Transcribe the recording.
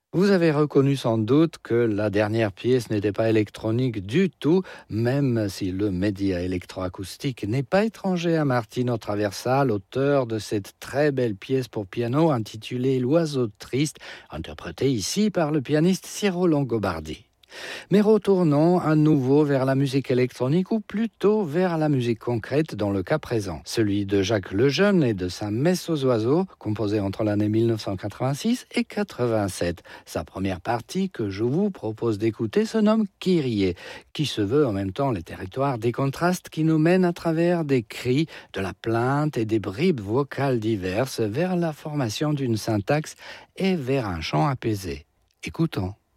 Vous avez reconnu sans doute que la dernière pièce n'était pas électronique du tout, même si le média électroacoustique n'est pas étranger à Martino Traversa, l'auteur de cette très belle pièce pour piano intitulée L'oiseau triste, interprétée ici par le pianiste Ciro Longobardi. Mais retournons à nouveau vers la musique électronique ou plutôt vers la musique concrète dans le cas présent. Celui de Jacques Lejeune et de sa Messe aux oiseaux, composée entre l'année 1986 et 87. Sa première partie que je vous propose d'écouter se nomme Kyrie, qui se veut en même temps les territoires des contrastes qui nous mènent à travers des cris, de la plainte et des bribes vocales diverses vers la formation d'une syntaxe et vers un chant apaisé. Écoutons.